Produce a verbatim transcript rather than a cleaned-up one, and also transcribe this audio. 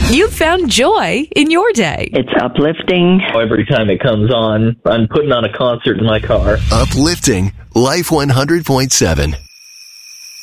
You've found joy in your day. It's uplifting. Every time it comes on, I'm putting on a concert in my car. Uplifting Life one hundred point seven.